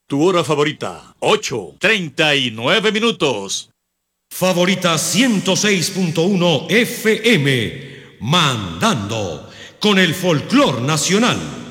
Tu hora favorita, 8:39. Favorita 106.1 FM, mandando con el folclor nacional.